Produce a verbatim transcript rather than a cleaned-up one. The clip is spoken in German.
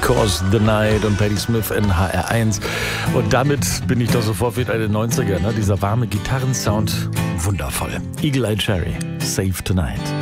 Because the Night und Patti Smith in H R eins. Und damit bin ich doch sofort wieder in den neunziger, ne? Dieser warme Gitarrensound, wundervoll. Eagle Eye Cherry, Save Tonight.